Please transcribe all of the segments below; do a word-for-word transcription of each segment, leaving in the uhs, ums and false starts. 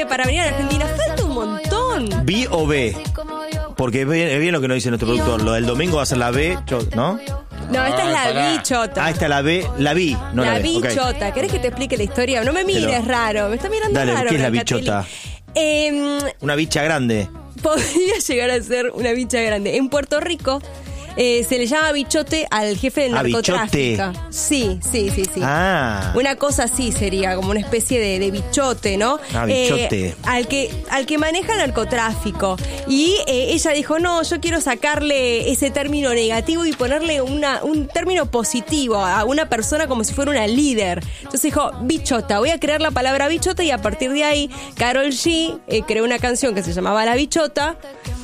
tiene para venir a la Argentina? Falta un montón. ¿B o B? Porque es bien, es bien lo que nos dice nuestro productor. Lo del domingo va a ser la B, ¿no? No, esta Ay, es la pará. bichota. Ah, esta es la B, la B, no la, la B. bichota. Okay. ¿Querés que te explique la historia? No me mires Pero- raro. Me está mirando Dale, raro. ¿qué es la Brancatelli. bichota? Eh, Una bicha grande. podría llegar a ser una bicha grande. En Puerto Rico eh, se le llama bichote al jefe del Ah, narcotráfico. bichote. Sí, sí, sí, sí. Ah. Una cosa así sería, como una especie de, de bichote, ¿no? Ah, bichote. Eh, al que al que maneja el narcotráfico. Y eh, ella dijo, no, yo quiero sacarle ese término negativo y ponerle una, un término positivo a una persona como si fuera una líder. Entonces dijo, bichota, voy a crear la palabra bichota y a partir de ahí, Karol G eh, creó una canción que se llamaba La Bichota.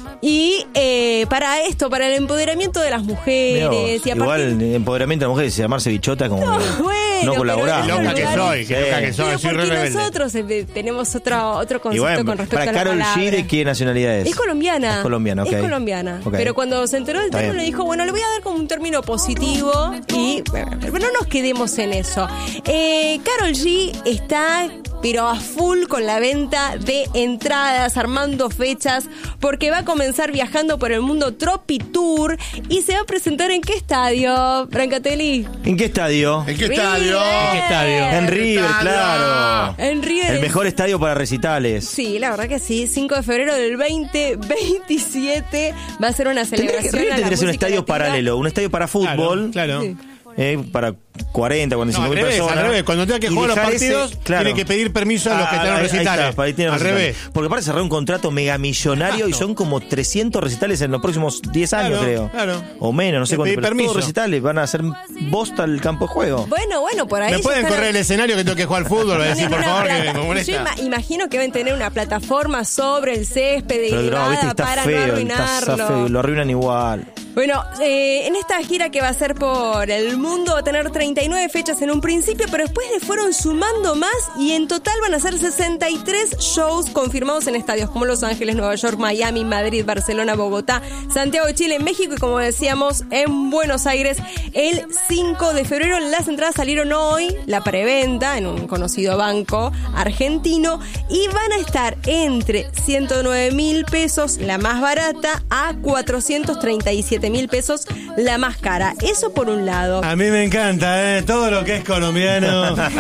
Y eh, para esto, para el empoderamiento de las mujeres. Mirá vos, Y a igual partir- el empoderamiento de las mujeres y llamarse bichota como No, que bueno, no pero colaboramos. en otro Loca que lugar- soy, que loca que soy, Pero soy re porque rebelde. nosotros eh, tenemos otro, otro Y concepto bueno, con respecto para a la Karol palabra. G, ¿de qué nacionalidad es? Es colombiana. Es colombiana, ok. Es colombiana. Ok. Pero cuando se enteró del Está término bien. le dijo, bueno, le voy a dar como un término positivo y bueno, pero no nos quedemos en eso. Eh, Karol G está pero a full con la venta de entradas, armando fechas, porque va a comenzar viajando por el mundo Tropi Tour y se va a presentar ¿en qué estadio, Brancatelli? ¿En qué estadio? ¿En qué estadio? ¿En qué estadio? En River, estadio? claro. En River. El mejor estadio para recitales. Sí, la verdad que sí. cinco de febrero del veinte veintisiete va a ser una Tendría que, celebración. River a la tendría que ser un música estadio latina. paralelo, un estadio para fútbol, Claro. Sí. eh, para cuarenta, cuarenta y No, cinco al mil revés, personas. al revés. Cuando tenga que Y jugar los dejar ese- partidos, claro. tiene que pedir permiso a los que Ah, están en ahí- los ahí recitales. está, para ahí tiene Al recitales. revés. Porque para cerrar un contrato megamillonario y son como trescientos recitales en los próximos diez años, Claro, creo. claro. O menos, no sé Que cuánto. pedir Pero permiso. todos recitales van a hacer bosta al campo de juego. Bueno, bueno, por ahí. ¿Me ya pueden están- correr el escenario que tengo que jugar al fútbol? Voy a decir, tienen por una favor, plata- que me Yo molesta. ima- imagino que deben tener una plataforma sobre el césped Pero no, elevada viste que está para feo, no está, arruinarlo. está feo, lo arruinan igual. Bueno, eh, en esta gira que va a ser por el mundo va a tener treinta y nueve fechas en un principio, pero después le fueron sumando más y en total van a ser sesenta y tres shows confirmados en estadios como Los Ángeles, Nueva York, Miami, Madrid, Barcelona, Bogotá, Santiago de Chile, México y como decíamos en Buenos Aires el cinco de febrero. Las entradas salieron hoy, la preventa en un conocido banco argentino y van a estar entre ciento nueve mil pesos la más barata a cuatrocientos treinta y siete mil pesos la más cara. Eso por un lado. A mí me encanta, ¿eh? Todo lo que es colombiano. No, Me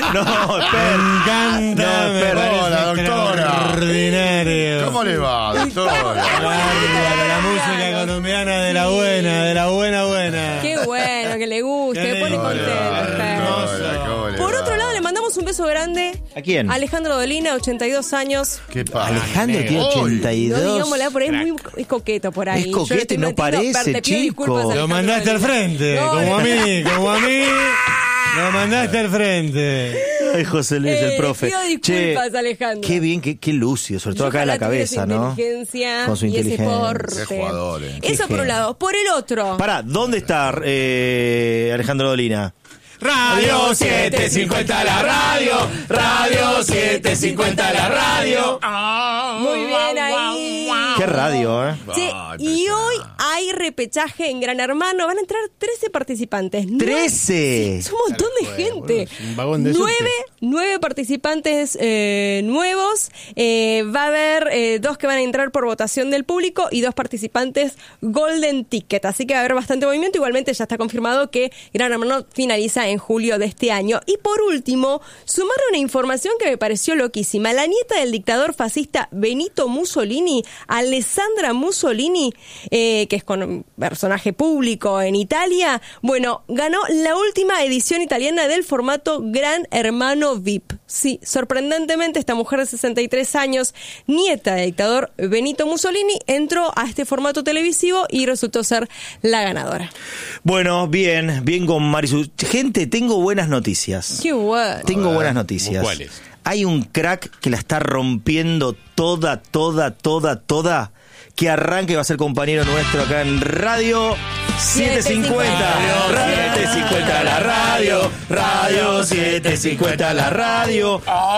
espera. encanta. No, me espera. parece Hola, doctora. extraordinario. ¿Cómo le va, doctora? Bárbaro, la música colombiana de la buena, de la buena buena. Qué bueno, que le guste, Qué me pone lindo. contento. Hermoso. ¿Cómo le Por va? otro lado, le mandamos un beso grande. ¿A quién? Alejandro Dolina, ochenta y dos años. ¿Qué pasa? Alejandro tiene Hoy. ochenta y No dos. digámosle, por ahí es muy es coqueto por ahí. Es Yo coqueto estoy y no metiendo- parece, te pido chico. disculpas, Lo Alejandro mandaste al Dolina. frente, No, como no. a mí, como a mí. Lo mandaste al frente. Ay, José Luis, Eh, el profe. pido disculpas, Alejandro. Qué bien, qué, qué lucio, sobre todo acá en la Ojalá tuviera cabeza, esa ¿no? inteligencia Con su y ese inteligencia. porte. Qué jugador, eh. Eso Qué por un genio. lado. Por el otro. Pará, ¿dónde está eh, Alejandro Dolina? Radio setecientos cincuenta la radio, Radio setecientos cincuenta la radio. Muy bien ahí. Qué radio, ¿eh? Sí, y hoy hay repechaje en Gran Hermano. Van a entrar trece participantes. ¡trece! Es un montón de gente. es un vagón de nueve, subte. nueve participantes eh, nuevos. Eh, va a haber eh, dos que van a entrar por votación del público y dos participantes Golden Ticket. Así que va a haber bastante movimiento. Igualmente ya está confirmado que Gran Hermano finaliza en julio de este año. Y por último, sumar una información que me pareció loquísima. La nieta del dictador fascista Benito Mussolini, Alessandra Mussolini, eh, que es con un personaje público en Italia, bueno, ganó la última edición italiana del formato Gran Hermano V I P. Sí, sorprendentemente esta mujer de sesenta y tres años, nieta del dictador Benito Mussolini, entró a este formato televisivo y resultó ser la ganadora. Bueno, bien, bien con Marisu. Gente, tengo buenas noticias. Qué bueno. Tengo buenas noticias. ¿Cuáles? Hay un crack que la está rompiendo toda, toda, toda, toda. Que arranque, va a ser compañero nuestro acá en Radio setecientos cincuenta. Radio setecientos cincuenta la radio. Radio setecientos cincuenta la radio.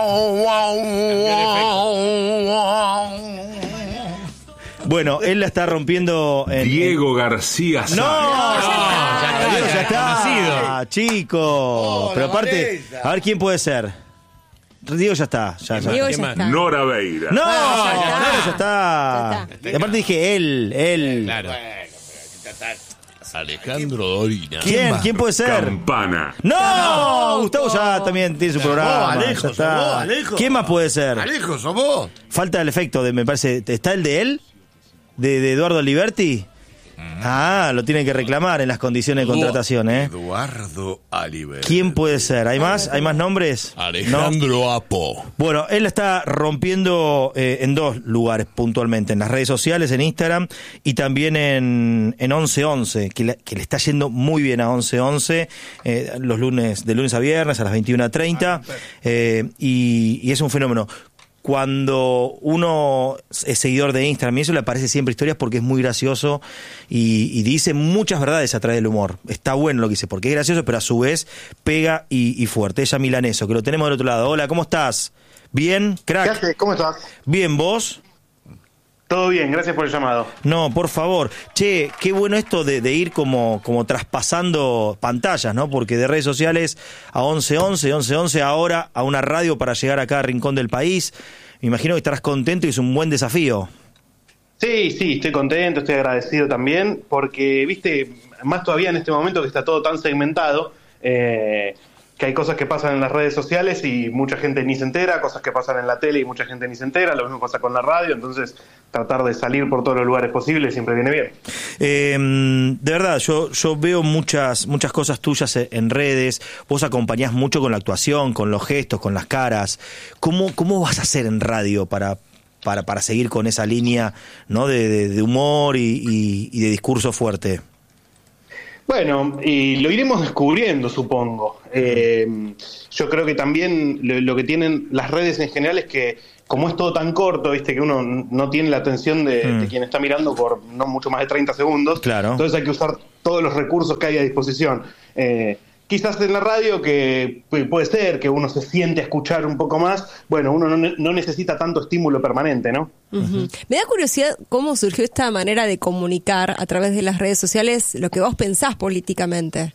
Bueno, él la está rompiendo en... Diego García ¡No! Sáenz. ya está, ya ya está, está, conocido. chico. Oh, Pero la aparte, maleza. a ver quién puede ser. Diego ya está. Ya, ya. Diego ¿Qué ya más? está. Nora Veira. ¡No! Ah, ya está. Claro, ya está. Ya está. Y aparte dije él, él. Claro. Alejandro Dolina. ¿Quién? más? ¿Quién puede ser? Campana. ¡No! Gustavo ya también tiene su programa. Alejo, ya está. sos vos, Alejo. ¿Quién más puede ser? Alejo, ¿sos vos? Falta el efecto, de, me parece. ¿Está el de él? ¿De, de Eduardo Aliberti? Ah, lo tiene que reclamar en las condiciones de contratación, ¿eh? Eduardo Aliberti. ¿Quién puede ser? ¿Hay más? ¿Hay más nombres? Alejandro ¿No? Apo. Bueno, él la está rompiendo eh, en dos lugares puntualmente, en las redes sociales, en Instagram y también en, en once once, que, la- que le está yendo muy bien a once once, eh, los lunes, de lunes a viernes a las veintiuna treinta, eh, y, y es un fenómeno. Cuando uno es seguidor de Instagram y eso, le aparece siempre historias porque es muy gracioso y, y dice muchas verdades a través del humor. Está bueno lo que dice, porque es gracioso, pero a su vez pega y, y fuerte. Ella Milaneso, que lo tenemos del otro lado. Hola, ¿cómo estás? ¿Bien? ¿Qué ¿Crack? haces? ¿Cómo estás? ¿Bien, vos? Todo bien, gracias por el llamado. No, por favor. Che, qué bueno esto de, de ir como, como traspasando pantallas, ¿no? Porque de redes sociales a once once, once once, ahora a una radio para llegar a cada rincón del país. Me imagino que estarás contento y es un buen desafío. Sí, sí, estoy contento, estoy agradecido también, porque, viste, más todavía en este momento que está todo tan segmentado, eh, que hay cosas que pasan en las redes sociales y mucha gente ni se entera, cosas que pasan en la tele y mucha gente ni se entera, lo mismo pasa con la radio, entonces tratar de salir por todos los lugares posibles siempre viene bien. Eh, de verdad, yo, yo veo muchas, muchas cosas tuyas en redes, vos acompañás mucho con la actuación, con los gestos, con las caras. ¿Cómo, cómo vas a hacer en radio para, para, para seguir con esa línea, ¿no? de, de, de humor y, y, y de discurso fuerte? Bueno, y lo iremos descubriendo, supongo. Eh, yo creo que también lo, lo que tienen las redes en general es que, como es todo tan corto, viste, que uno no tiene la atención de, Mm. de quien está mirando por no mucho más de treinta segundos. Claro. Entonces hay que usar todos los recursos que hay a disposición. Eh, quizás en la radio, que pu- puede ser que uno se siente a escuchar un poco más, bueno, uno no, ne- no necesita tanto estímulo permanente, ¿no? Ujú. Me da curiosidad cómo surgió esta manera de comunicar a través de las redes sociales lo que vos pensás políticamente.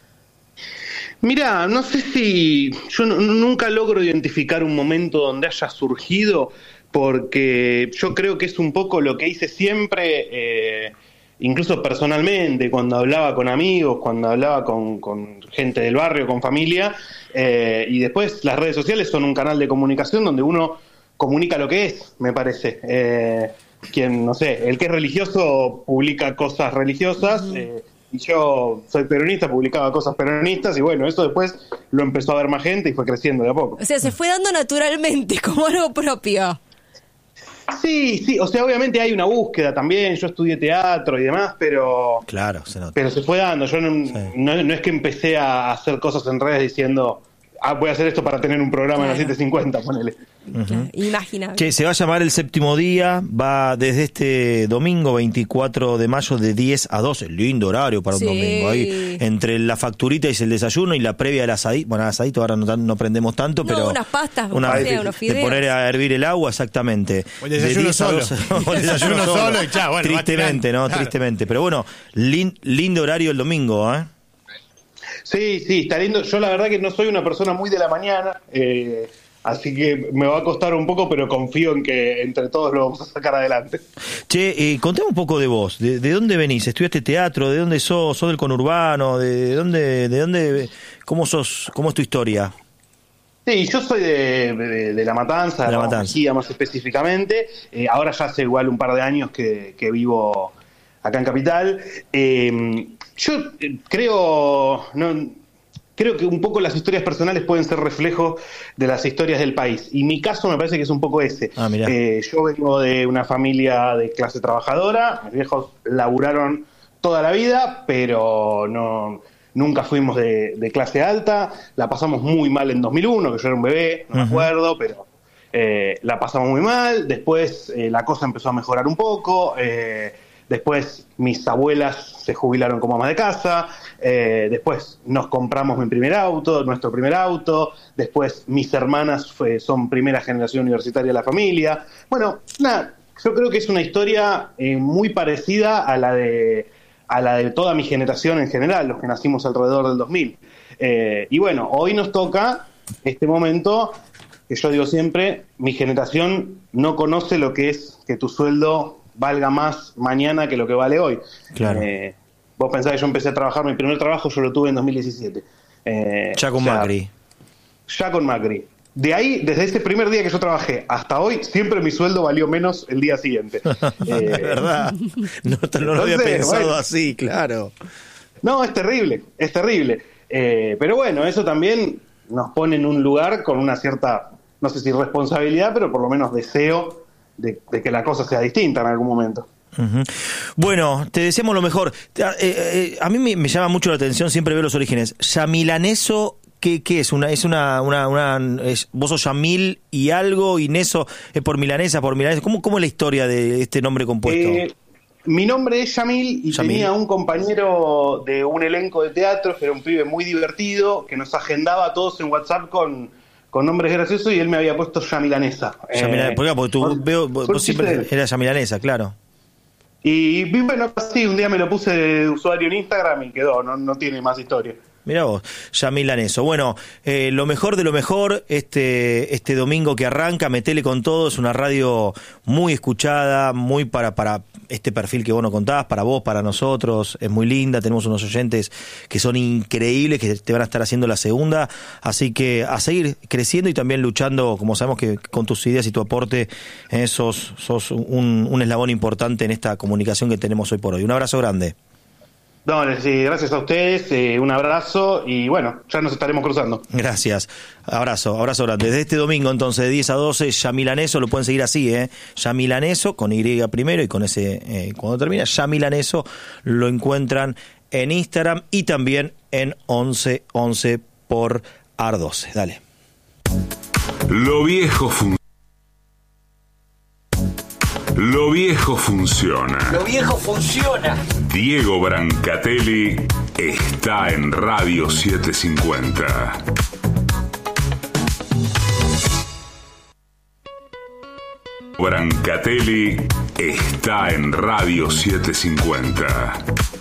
Mira, no sé si yo no- nunca logro identificar un momento donde haya surgido, porque yo creo que es un poco lo que hice siempre, eh, incluso personalmente, cuando hablaba con amigos, cuando hablaba con, con gente del barrio, con familia, eh, y después las redes sociales son un canal de comunicación donde uno comunica lo que es, me parece. Eh, quien, no sé, el que es religioso publica cosas religiosas, eh, y yo soy peronista, publicaba cosas peronistas, y bueno, eso después lo empezó a ver más gente y fue creciendo de a poco. O sea, se fue dando naturalmente como algo propio. Sí, sí, o sea, obviamente hay una búsqueda también, yo estudié teatro y demás, pero Claro, se nota. pero se fue dando. Yo no, Sí. no, no es que empecé a hacer cosas en redes diciendo, ah, voy a hacer esto para tener un programa en las Claro. siete cincuenta, ponele. Claro, imaginable. Che, se va a llamar El Séptimo Día, va desde este domingo veinticuatro de mayo de diez a doce, lindo horario para un Sí. domingo, ahí entre la facturita y el desayuno y la previa del asadito, bueno, el asadito ahora no, tan- no prendemos tanto, No, pero... unas pastas, una- no sé, unos de fideos. poner a hervir el agua, exactamente. O el desayuno De diez a solo. doce. O el desayuno Desayuno solo. solo y chao, bueno, va Tristemente, tirando. ¿no? Claro. Tristemente. Pero bueno, lin- lindo horario el domingo, ¿eh? Sí, sí, está lindo. Yo la verdad que no soy una persona muy de la mañana, eh, así que me va a costar un poco, pero confío en que entre todos lo vamos a sacar adelante. Che, eh, contame un poco de vos. ¿De, de dónde venís? ¿Estudiaste teatro? ¿De dónde sos? ¿Sos del conurbano? ¿De dónde? ¿De dónde? ¿Cómo sos? ¿Cómo es tu historia? Sí, yo soy de, de- de La Matanza, De de La La Matanza. Mejía más específicamente. Eh, ahora ya hace igual un par de años que, que vivo acá en Capital. Eh, yo eh, creo, no, creo que un poco las historias personales pueden ser reflejo de las historias del país. Y mi caso me parece que es un poco ese. Ah, mirá. Eh, yo vengo de una familia de clase trabajadora. Mis viejos laburaron toda la vida, pero no... Nunca fuimos de, de clase alta, la pasamos muy mal en dos mil uno, que yo era un bebé, no me Ujú. acuerdo, pero eh, la pasamos muy mal. Después eh, la cosa empezó a mejorar un poco. eh, después mis abuelas se jubilaron como amas de casa. eh, después nos compramos mi primer auto, nuestro primer auto. Después mis hermanas fue- son primera generación universitaria de la familia. Bueno, nada, yo creo que es una historia eh, muy parecida a la de a la de toda mi generación en general, los que nacimos alrededor del dos mil. Eh, y bueno, hoy nos toca este momento que yo digo siempre, mi generación no conoce lo que es que tu sueldo valga más mañana que lo que vale hoy. Claro. Eh, vos pensás que yo empecé a trabajar, mi primer trabajo yo lo tuve en dos mil diecisiete. Eh, Ya con o sea, Macri. Ya con Macri. De ahí, desde ese primer día que yo trabajé hasta hoy, siempre mi sueldo valió menos el día siguiente. De Eh, verdad. No, no lo había entonces, pensado bueno. así, claro. No, es terrible, es terrible. Eh, pero bueno, eso también nos pone en un lugar con una cierta, no sé si responsabilidad, pero por lo menos deseo de, de que la cosa sea distinta en algún momento. Uh-huh. Bueno, te deseamos lo mejor. Eh, eh, a mí me, me llama mucho la atención siempre ver los orígenes. Yamilaneso, ¿qué, qué es? Una, es una, una, una es, vos sos Yamil y algo, y Neso es por milanesa, por milanesa. ¿Cómo, cómo es la historia de este nombre compuesto? Eh, mi nombre es Yamil y Yamil. tenía un compañero de un elenco de teatro que era un pibe muy divertido, que nos agendaba a todos en WhatsApp con, con nombres graciosos y él me había puesto Yamilanesa. Yamila- Eh, ¿Por qué? Porque tú vos- veo, vos fue un siempre chiste. eras Yamilanesa, claro. Y y bueno, así un día me lo puse de usuario en Instagram y quedó, no, no tiene más historia. Mirá vos, Yamilaneso. Bueno, eh, lo mejor de lo mejor este este domingo que arranca, metele con todo, es una radio muy escuchada, muy para para este perfil que vos nos contás, para vos, para nosotros, es muy linda, tenemos unos oyentes que son increíbles, que te van a estar haciendo la segunda, así que a seguir creciendo y también luchando, como sabemos que con tus ideas y tu aporte, eh, sos, sos un, un eslabón importante en esta comunicación que tenemos hoy por hoy. Un abrazo grande. No, sí, gracias a ustedes, eh, un abrazo y bueno, ya nos estaremos cruzando. Gracias. Abrazo, abrazo grande. Desde este domingo, entonces, de diez a doce, Yamilaneso, lo pueden seguir así, ¿eh? Yamilaneso, con Y primero y con ese, eh, cuando termina, Yamilaneso, lo encuentran en Instagram y también en once once por Ar doce. Dale. Lo viejo funciona. Lo viejo funciona. Lo viejo funciona. Diego Brancatelli está en Radio setecientos cincuenta. Brancatelli está en Radio setecientos cincuenta.